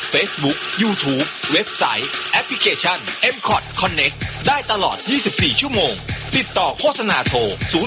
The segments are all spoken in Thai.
Facebook YouTube เว็บไซต์แอปพลิเคชัน MCOT Connect ได้ตลอด 24 ชั่วโมงติดต่อโฆษณาโทร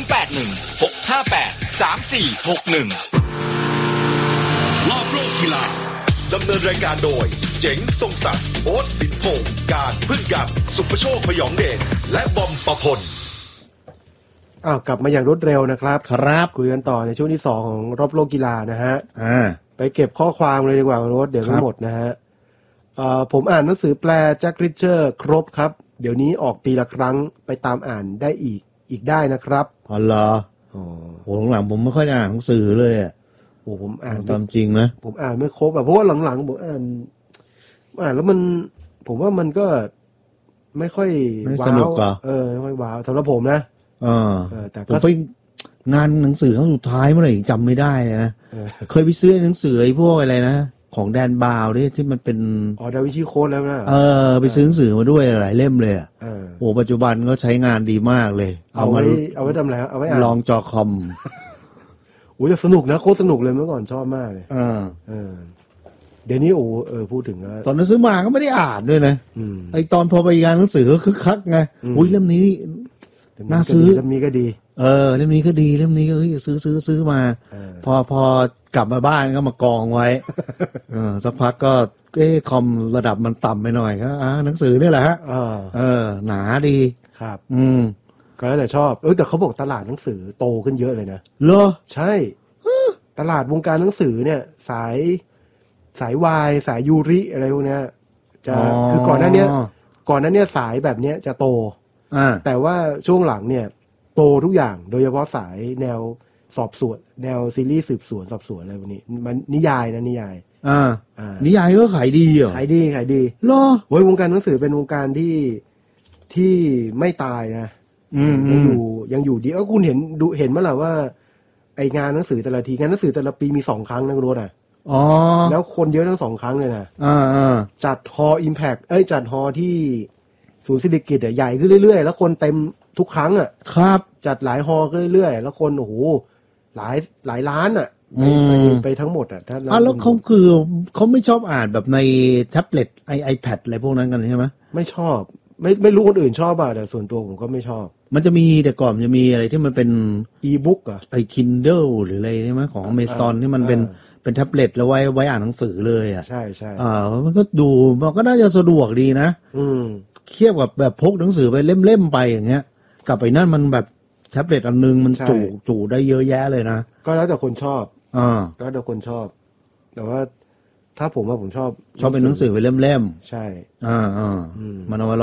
0816583461 รอบโลกกีฬาดำเนินรายการโดยเจ๋งทรงศักดิ์โอ๊ตสินพงษ์การพึ่งกันสุประโชคพยองเดชและบอมประพลกลับมาอย่างรวดเร็วนะครับครับคุยกันต่อในช่วงที่2ของรอบโลกกีฬานะฮะไปเก็บข้อความเลยดีกว่าโรสเดี๋ยวไม่หมดนะฮะผมอ่านหนังสือแปลแจ็คริชเชอร์ครบครับเดี๋ยวนี้ออกปีละครั้งไปตามอ่านได้อีกได้นะครับอ๋อเหรอโหหลังๆผมไม่ค่อยอ่านหนังสือเลยอ่ะโอ้ผมอ่านตามจริงนะผมอ่านไม่ครบเพราะว่าหลังๆผมอ่านแล้วมันผมว่ามันก็ไม่ค่อยว้าวไม่ค่อยว้าวสำหรับผมนะแต่ผมไปงานหนังสือครั้งสุดท้ายเมื่อไหร่จำไม่ได้นะเคยไปซื้อหนังสือไอ้พวกอะไรนะของแดนบาวที่มันเป็นดาวินชีโค้ดแล้วนะไปซื้อหนังสือมาด้วยหลายเล่มเลยโอ้ปัจจุบันก็ใช้งานดีมากเลยเอาไว้ทำอะไรเอาไว้อ่านลองจอคอมโอ้ยสนุกนะโคตรสนุกเลยเมื่อก่อนชอบมากเลยเดี๋ยวนี้พูดถึงแล้วตอนนั้นซื้อมาก็ไม่ได้อ่านด้วยนะไอตอนพอไปงานหนังสือก็คึกคักไงอุ้ยเล่มนี้น่าซื้อเล่มนี้ก็ดีเล่มนี้ก็ดีเล่มนี้ก็ซื้อมาพอกลับมาบ้านก็มากองไว้สักพักก็คอมระดับมันต่ำไปหน่อยก็หนังสือนี่แหละฮะหนาดีครับก็แล้วแต่ชอบแต่เขาบอกตลาดหนังสือโตขึ้นเยอะเลยนะเหรอใช่ตลาดวงการหนังสือเนี่ยสายวายสายยูริอะไรพวกเนี้ยจะคือก่อนหน้านี้สายแบบเนี้ยจะโตแต่ว่าช่วงหลังเนี่ยโตทุกอย่างโดยเฉพาะสายแนวสอบสวนแนวซีรีส์สืบสวนสอบสวนอะไรพวกนี้มันนิยายนิยายก็ขายดีเหรอขายดีเหรอโอ้ยวงการหนังสือเป็นวงการที่ไม่ตายนะยังอยู่ดีคุณเห็นมั้ยล่ะว่าไองานหนังสือแต่ละทีงานหนังสือแต่ละปีมี2ครั้งนะคุณโรจน์แล้วคนเยอะทั้ง2ครั้งเลยนะจัดฮอลล์อิมแพคจัดฮอลล์ที่ศูนย์เศรษฐกิจใหญ่ขึ้นเรื่อยๆแล้วคนเต็มทุกครั้งครับจัดหลายฮอลล์ขึ้นเรื่อยๆแล้วคนโอ้โหหลายล้านไปทั้งหมดถ้าแล้วเขาไม่ชอบอ่านแบบในแท็บเล็ตiPad อะไรพวกนั้นกันใช่ไหมไม่ชอบไม่รู้คนอื่นชอบแต่ส่วนตัวผมก็ไม่ชอบมันจะมีแต่ก่อนจะมีอะไรที่มันเป็นอีบุ๊กไอ้ Kindle หรืออะไรใช่ไหมของ Amazon ที่มันเป็นแท็บเล็ตแล้วไว้อ่านหนังสือเลยใช่มันก็ดูมันก็น่าจะสะดวกดีนะเทียบกับแบบพกหนังสือไปเล่มๆไปอย่างเงี้ยกับไปนั่นมันแบบแท็บเล็ตอันนึงมันจุได้เยอะแยะเลยนะก็แล้วแต่คนชอบแล้วแต่คนชอบแต่ว่าถ้าผมชอบเป็นหนังสือไปเล่มๆใช่มันเอามา